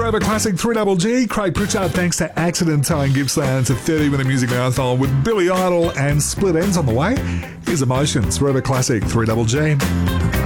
Forever Classic 3GG. Craig Pritchard, thanks to Accident, tying Gippsland to 30-minute music marathon with Billy Idol and Split Ends on the way. Here's Emotions, Forever Classic 3GG.